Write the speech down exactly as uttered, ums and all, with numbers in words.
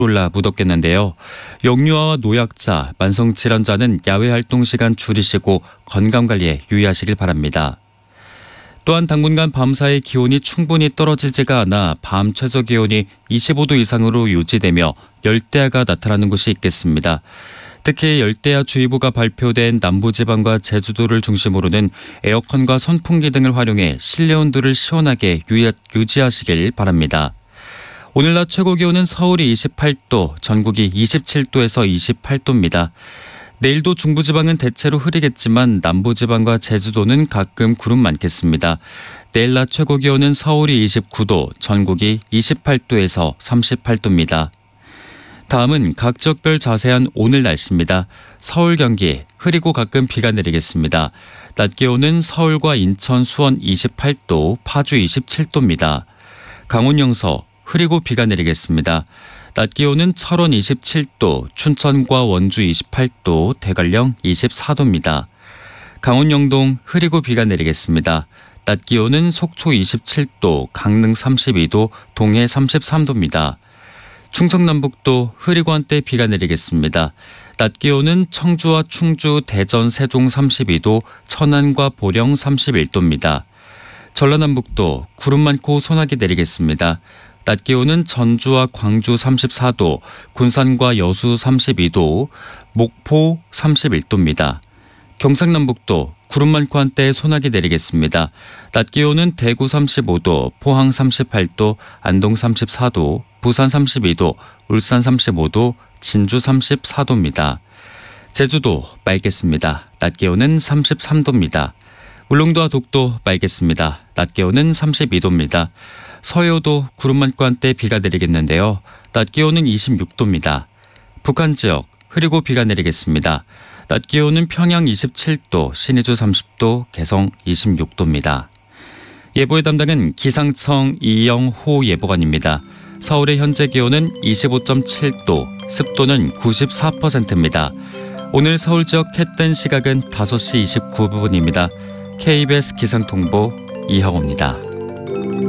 올라 무덥겠는데요. 영유아와 노약자, 만성질환자는 야외 활동 시간 줄이시고 건강관리에 유의하시길 바랍니다. 또한 당분간 밤사이 기온이 충분히 떨어지지가 않아 밤 최저기온이 이십오 도 이상으로 유지되며 열대야가 나타나는 곳이 있겠습니다. 특히 열대야주의보가 발표된 남부지방과 제주도를 중심으로는 에어컨과 선풍기 등을 활용해 실내 온도를 시원하게 유지하시길 바랍니다. 오늘 낮 최고기온은 서울이 이십팔 도, 전국이 이십칠 도에서 이십팔 도입니다. 내일도 중부지방은 대체로 흐리겠지만 남부지방과 제주도는 가끔 구름 많겠습니다. 내일 낮 최고기온은 서울이 이십구 도, 전국이 이십팔 도에서 삼십팔 도입니다. 다음은 각 지역별 자세한 오늘 날씨입니다. 서울, 경기 흐리고 가끔 비가 내리겠습니다. 낮 기온은 서울과 인천, 수원 이십팔 도, 파주 이십칠 도입니다. 강원 영서 흐리고 비가 내리겠습니다. 낮 기온은 철원 이십칠 도, 춘천과 원주 이십팔 도, 대관령 이십사 도입니다. 강원 영동 흐리고 비가 내리겠습니다. 낮 기온은 속초 이십칠 도, 강릉 삼십이 도, 동해 삼십삼 도입니다. 충청남북도 흐리고 한때 비가 내리겠습니다. 낮 기온은 청주와 충주, 대전, 세종 삼십이 도, 천안과 보령 삼십일 도입니다. 전라남북도 구름 많고 소나기 내리겠습니다. 낮 기온은 전주와 광주 삼십사 도, 군산과 여수 삼십이 도, 목포 삼십일 도입니다. 경상남북도 구름 많고 한때 소나기 내리겠습니다. 낮 기온은 대구 삼십오 도, 포항 삼십팔 도, 안동 삼십사 도, 부산 삼십이 도, 울산 삼십오 도, 진주 삼십사 도입니다. 제주도 맑겠습니다. 낮 기온은 삼십삼 도입니다. 울릉도와 독도 맑겠습니다. 낮 기온은 삼십이 도입니다. 서해오도 구름 많고 한때 비가 내리겠는데요. 낮 기온은 이십육 도입니다. 북한 지역 흐리고 비가 내리겠습니다. 낮 기온은 평양 이십칠 도, 신의주 삼십 도, 개성 이십육 도입니다. 예보의 담당은 기상청 이영호 예보관입니다. 서울의 현재 기온은 이십오 점 칠 도, 습도는 구십사 퍼센트입니다. 오늘 서울 지역 해 뜬 시각은 다섯 시 이십구 분입니다. 케이비에스 기상통보 이형호입니다.